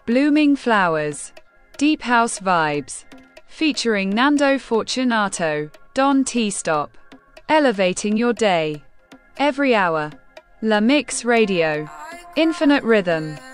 Blooming Flowers. Deep House Vibes. Featuring Nando Fortunato, Don T-Stop. Elevating your day. Every hour. La Mix Radio. Infinite Rhythm.